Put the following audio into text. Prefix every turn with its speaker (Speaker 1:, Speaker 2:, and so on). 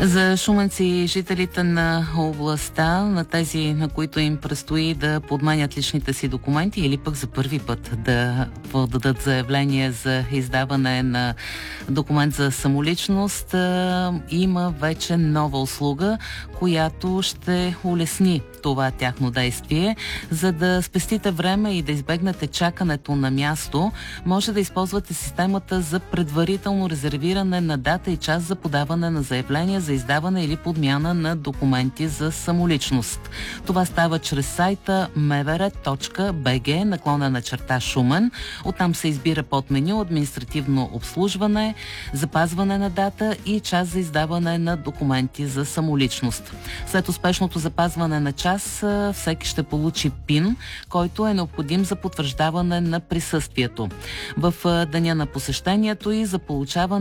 Speaker 1: За шуменци и жителите на областта, на тези, на които им предстои да подменят личните си документи или пък за първи път да подадат заявление за издаване на документ за самоличност, има вече нова услуга, която ще улесни това тяхно действие. За да спестите време и да избегнете чакането на място, може да използвате системата за предварително резервиране на дата и час за подаване на заявление за издаване или подмяна на документи за самоличност. Това става чрез сайта mevere.bg/Шумен. Оттам се избира подменю административно обслужване, запазване на дата и час за издаване на документи за самоличност. След успешното запазване на час, всеки ще получи ПИН, който е необходим за потвърждаване на присъствието. В деня на посещението и за получаване